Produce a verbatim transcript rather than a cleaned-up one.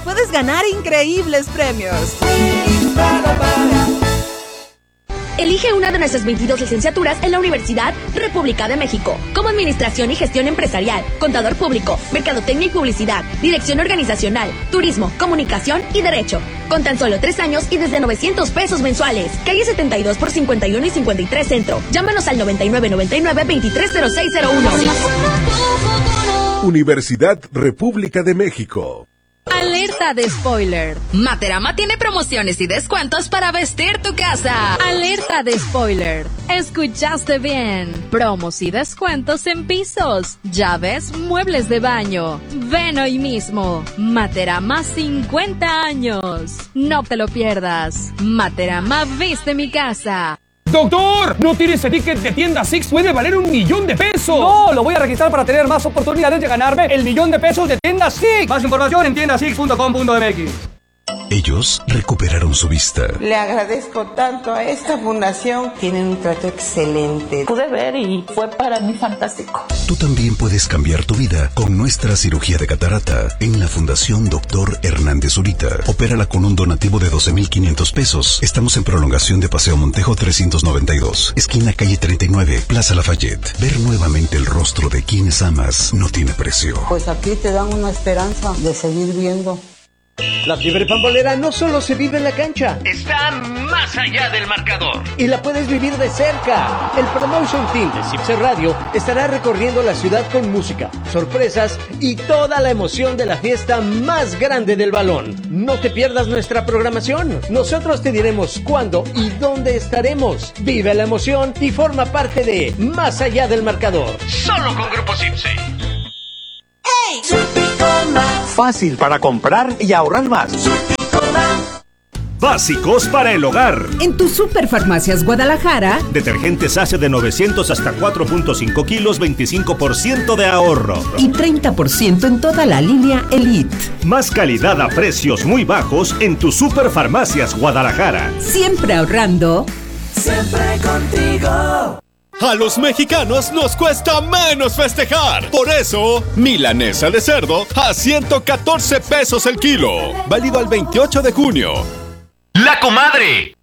puedes ganar increíbles premios. Elige una de nuestras veintidós licenciaturas en la Universidad República de México, como Administración y Gestión Empresarial, Contador Público, Mercadotecnia y Publicidad, Dirección Organizacional, Turismo, Comunicación y Derecho. Con tan solo tres años y desde novecientos pesos mensuales. Calle setenta y dos por cincuenta y uno y cincuenta y tres Centro. Llámanos al noventa y nueve noventa y nueve veintitrés cero seis cero uno. Universidad República de México. Alerta de spoiler. Materama tiene promociones y descuentos para vestir tu casa. Alerta de spoiler. Escuchaste bien. Promos y descuentos en pisos, llaves, muebles de baño. Ven hoy mismo. Materama cincuenta años. No te lo pierdas. Materama viste mi casa. ¡Doctor! ¿No tienes ese ticket de tienda Six? ¡Puede valer un millón de pesos! No, lo voy a registrar para tener más oportunidades de ganarme el millón de pesos de tienda Six. Más información en tienda six punto com punto m x. Ellos recuperaron su vista. Le agradezco tanto a esta fundación. Tienen un trato excelente. Pude ver y fue para mí fantástico. Tú también puedes cambiar tu vida con nuestra cirugía de catarata en la Fundación Doctor Hernández Zurita. Opérala con un donativo de doce mil quinientos pesos. Estamos en prolongación de Paseo Montejo trescientos noventa y dos, esquina calle treinta y nueve, Plaza Lafayette. Ver nuevamente el rostro de quienes amas no tiene precio. Pues aquí te dan una esperanza de seguir viendo. La fiebre pambolera no solo se vive en la cancha, está más allá del marcador. Y la puedes vivir de cerca. El Promotion Team de Cipse Radio estará recorriendo la ciudad con música, sorpresas y toda la emoción de la fiesta más grande del balón. No te pierdas nuestra programación. Nosotros te diremos cuándo y dónde estaremos. Vive la emoción y forma parte de Más allá del marcador. Solo con Grupo Cipse. ¡Hey! Fácil para comprar y ahorrar más. Básicos para el hogar. En tu Superfarmacias Guadalajara. Detergentes Ace de novecientos hasta cuatro punto cinco kilos, veinticinco por ciento de ahorro. Y treinta por ciento en toda la línea Elite. Más calidad a precios muy bajos en tu Superfarmacias Guadalajara. Siempre ahorrando. Siempre contigo. A los mexicanos nos cuesta menos festejar. Por eso, milanesa de cerdo a ciento catorce pesos el kilo. Válido al veintiocho de junio. La Comadre.